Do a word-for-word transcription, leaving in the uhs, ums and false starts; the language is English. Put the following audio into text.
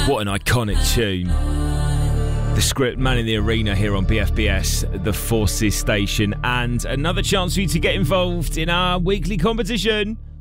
What an iconic tune. The Script, Man in the Arena here on B F B S, the Forces station, and another chance for you to get involved in our weekly competition.